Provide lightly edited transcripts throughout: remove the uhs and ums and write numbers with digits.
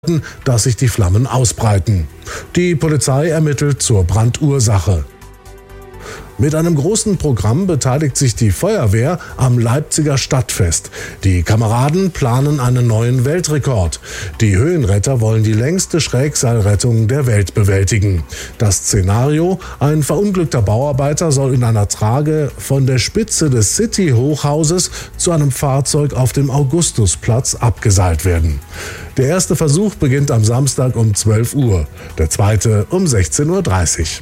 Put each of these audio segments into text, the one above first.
dass sich die Flammen ausbreiten. Die Polizei ermittelt zur Brandursache. Mit einem großen Programm beteiligt sich die Feuerwehr am Leipziger Stadtfest. Die Kameraden planen einen neuen Weltrekord. Die Höhenretter wollen die längste Schrägseilrettung der Welt bewältigen. Das Szenario: ein verunglückter Bauarbeiter soll in einer Trage von der Spitze des City-Hochhauses zu einem Fahrzeug auf dem Augustusplatz abgeseilt werden. Der erste Versuch beginnt am Samstag um 12 Uhr, der zweite um 16:30 Uhr.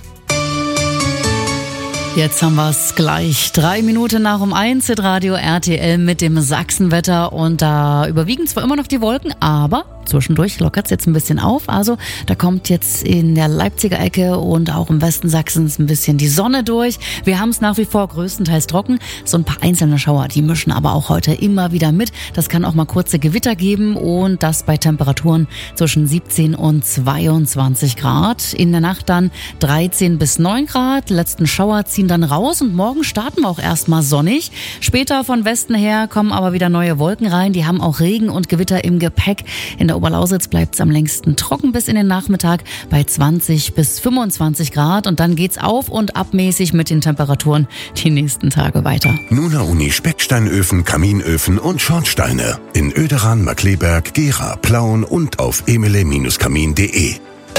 Jetzt haben wir es gleich 3 Minuten nach um 1, Radio RTL mit dem Sachsenwetter, und da überwiegen zwar immer noch die Wolken, aber zwischendurch lockert es jetzt ein bisschen auf. Also da kommt jetzt in der Leipziger Ecke und auch im Westen Sachsens ein bisschen die Sonne durch. Wir haben es nach wie vor größtenteils trocken. So ein paar einzelne Schauer, die mischen aber auch heute immer wieder mit. Das kann auch mal kurze Gewitter geben, und das bei Temperaturen zwischen 17 und 22 Grad. In der Nacht dann 13 bis 9 Grad. Die letzten Schauer ziehen dann raus, und morgen starten wir auch erstmal sonnig. Später von Westen her kommen aber wieder neue Wolken rein. Die haben auch Regen und Gewitter im Gepäck. In der Oberlausitz bleibt es am längsten trocken bis in den Nachmittag bei 20 bis 25 Grad. Und dann geht's auf und abmäßig mit den Temperaturen die nächsten Tage weiter. Nuna Uni Specksteinöfen, Kaminöfen und Schornsteine. In Oederan, Markleberg, Gera, Plauen und auf emele-kamin.de.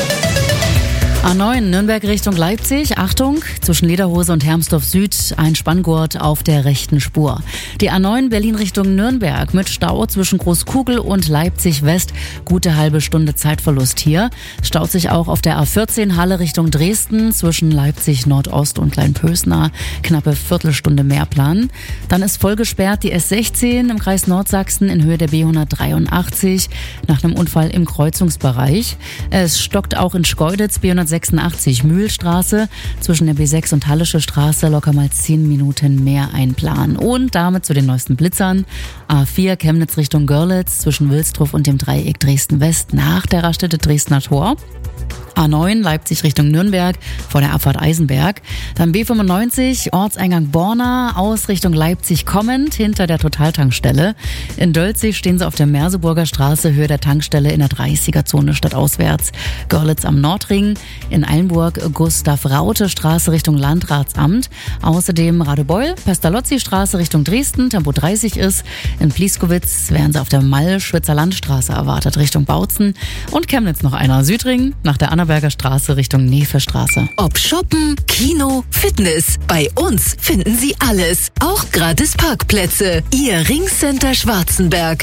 A9 Nürnberg Richtung Leipzig. Achtung, zwischen Lederhose und Hermsdorf Süd ein Spanngurt auf der rechten Spur. Die A9 Berlin Richtung Nürnberg mit Stau zwischen Großkugel und Leipzig West. Gute halbe Stunde Zeitverlust hier. Staut sich auch auf der A14 Halle Richtung Dresden zwischen Leipzig Nordost und Kleinpösna. Knappe Viertelstunde Mehrplan. Dann ist voll gesperrt die S16 im Kreis Nordsachsen in Höhe der B183 nach einem Unfall im Kreuzungsbereich. Es stockt auch in Schkeuditz B186 Mühlstraße zwischen der B6 und Hallische Straße, locker mal 10 Minuten mehr einplanen. Und damit zu den neuesten Blitzern. A4 Chemnitz Richtung Görlitz zwischen Wilsdruf und dem Dreieck Dresden-West nach der Raststätte Dresdner Tor. A9 Leipzig Richtung Nürnberg vor der Abfahrt Eisenberg. Dann B95 Ortseingang Borna aus Richtung Leipzig kommend hinter der Totaltankstelle. In Dölzig stehen sie auf der Merseburger Straße, Höhe der Tankstelle in der 30er-Zone stadtauswärts. Görlitz am Nordring. In Eilenburg Gustav-Raute-Straße Richtung Landratsamt. Außerdem Radebeul, Pestalozzi-Straße Richtung Dresden, Tempo 30 ist. In Plieskowitz werden sie auf der Mall-Schwitzer Landstraße erwartet Richtung Bautzen. Und Chemnitz noch einer. Südring nach der Annaberger Straße Richtung Nevestraße. Ob Shoppen, Kino, Fitness, bei uns finden Sie alles. Auch gratis Parkplätze. Ihr Ringcenter Schwarzenberg.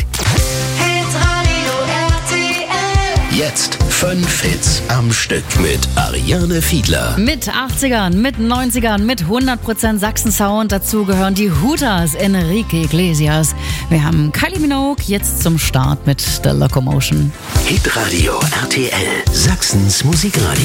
Jetzt 5 Hits am Stück mit Ariane Fiedler. Mit 80ern, mit 90ern, mit 100% Sachsen-Sound. Dazu gehören die Hooters, Enrique Iglesias. Wir haben Kylie Minogue jetzt zum Start mit The Locomotion. Hitradio RTL, Sachsens Musikradio.